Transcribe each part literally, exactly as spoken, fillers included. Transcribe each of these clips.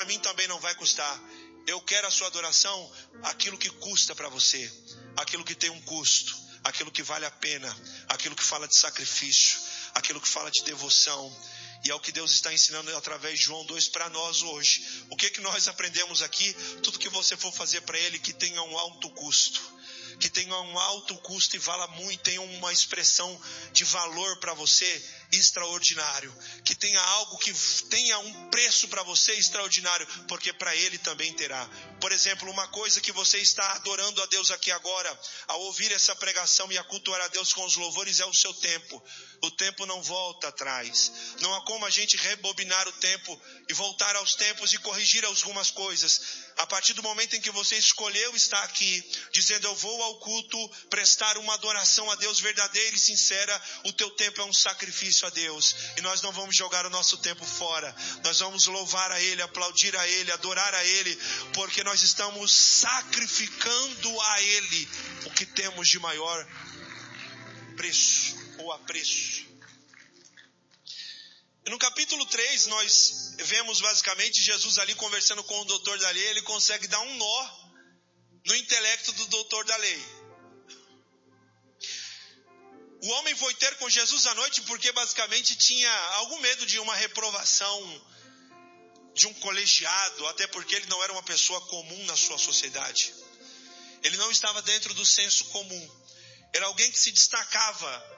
mim também não vai custar. Eu quero a sua adoração, aquilo que custa para você, aquilo que tem um custo, aquilo que vale a pena, aquilo que fala de sacrifício, aquilo que fala de devoção. E é o que Deus está ensinando através de João dois para nós hoje. O que que nós aprendemos aqui? Tudo que você for fazer para Ele, que tenha um alto custo, que tenha um alto custo e vala muito, tenha uma expressão de valor para você extraordinário, que tenha algo que tenha um preço para você extraordinário, porque para Ele também terá. Por exemplo, uma coisa que você está adorando a Deus aqui agora, ao ouvir essa pregação e a cultuar a Deus com os louvores, é o seu tempo. O tempo não volta atrás. Não há como a gente rebobinar o tempo e voltar aos tempos e corrigir algumas coisas. A partir do momento em que você escolheu estar aqui, dizendo eu vou ao culto prestar uma adoração a Deus verdadeira e sincera, o teu tempo é um sacrifício a Deus. E nós não vamos jogar o nosso tempo fora. Nós vamos louvar a Ele, aplaudir a Ele, adorar a Ele, porque nós estamos sacrificando a Ele o que temos de maior preço ou apreço. No capítulo três, nós vemos basicamente Jesus ali conversando com o doutor da lei. Ele consegue dar um nó no intelecto do doutor da lei. O homem foi ter com Jesus à noite porque basicamente tinha algum medo de uma reprovação de um colegiado, até porque ele não era uma pessoa comum na sua sociedade. Ele não estava dentro do senso comum. Era alguém que se destacava,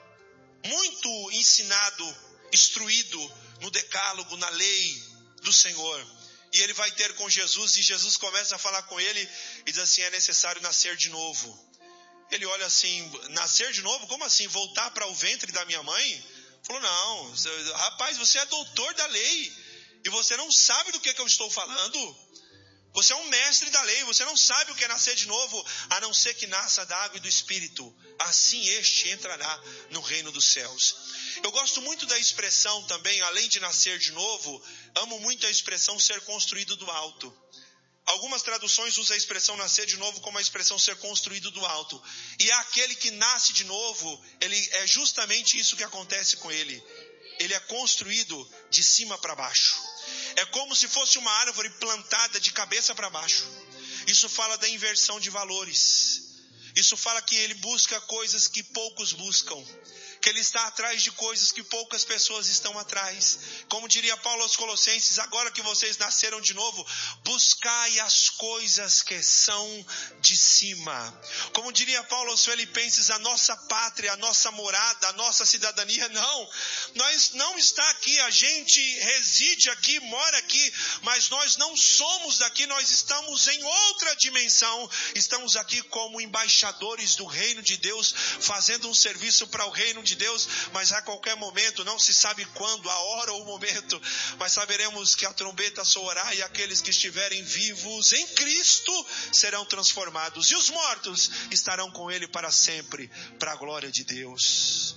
muito ensinado, instruído no decálogo, na lei do Senhor. E ele vai ter com Jesus e Jesus começa a falar com ele e diz assim, é necessário nascer de novo. Ele olha assim, nascer de novo? Como assim? Voltar para o ventre da minha mãe? Falou, não, rapaz, você é doutor da lei e você não sabe do que, que eu estou falando? Você é um mestre da lei, você não sabe o que é nascer de novo, a não ser que nasça da água e do Espírito. Assim este entrará no reino dos céus. Eu gosto muito da expressão também, além de nascer de novo, amo muito a expressão ser construído do alto. Algumas traduções usam a expressão nascer de novo como a expressão ser construído do alto. E aquele que nasce de novo, ele é justamente isso que acontece com ele. Ele é construído de cima para baixo. É como se fosse uma árvore plantada de cabeça para baixo. Isso fala da inversão de valores. Isso fala que ele busca coisas que poucos buscam. Que ele está atrás de coisas que poucas pessoas estão atrás. Como diria Paulo aos Colossenses, agora que vocês nasceram de novo, buscai as coisas que são de cima. Como diria Paulo aos Filipenses, a nossa pátria, a nossa morada, a nossa cidadania, não. Nós não está aqui, a gente reside aqui, mora aqui, mas nós não somos daqui, nós estamos em outra dimensão. Estamos aqui como embaixadores do reino de Deus, fazendo um serviço para o reino de Deus, mas a qualquer momento, não se sabe quando, a hora ou o momento, mas saberemos que a trombeta soará e aqueles que estiverem vivos em Cristo serão transformados e os mortos estarão com Ele para sempre, para a glória de Deus.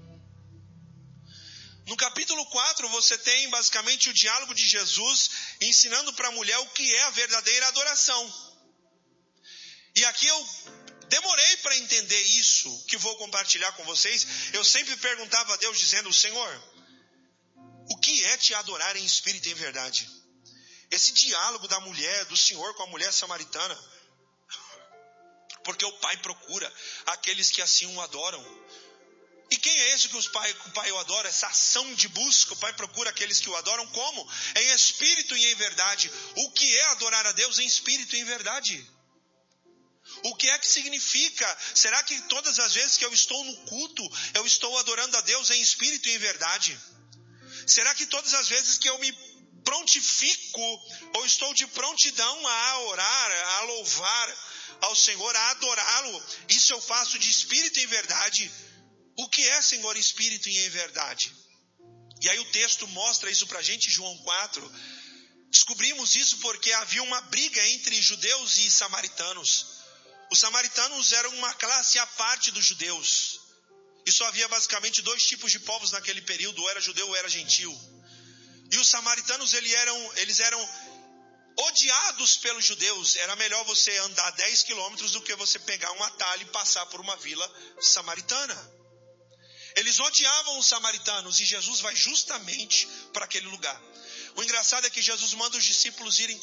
No capítulo quatro você tem basicamente o diálogo de Jesus ensinando para a mulher o que é a verdadeira adoração. E aqui eu demorei para entender isso que vou compartilhar com vocês. Eu sempre perguntava a Deus dizendo, Senhor, o que é te adorar em espírito e em verdade? Esse diálogo da mulher, do Senhor com a mulher samaritana. Porque o Pai procura aqueles que assim o adoram. E quem é esse que os pai, o Pai o adora? Essa ação de busca, o Pai procura aqueles que o adoram como? Em espírito e em verdade. O que é adorar a Deus em espírito e em verdade? O que é que significa? Será que todas as vezes que eu estou no culto, eu estou adorando a Deus em espírito e em verdade? Será que todas as vezes que eu me prontifico, ou estou de prontidão a orar, a louvar ao Senhor, a adorá-lo, isso eu faço de espírito e em verdade? O que é, Senhor, espírito e em verdade? E aí o texto mostra isso pra gente, João quatro. Descobrimos isso porque havia uma briga entre judeus e samaritanos. Os samaritanos eram uma classe à parte dos judeus. E só havia basicamente dois tipos de povos naquele período, ou era judeu ou era gentil. E os samaritanos eles eram, eles eram odiados pelos judeus. Era melhor você andar dez quilômetros do que você pegar um atalho e passar por uma vila samaritana. Eles odiavam os samaritanos e Jesus vai justamente para aquele lugar. O engraçado é que Jesus manda os discípulos irem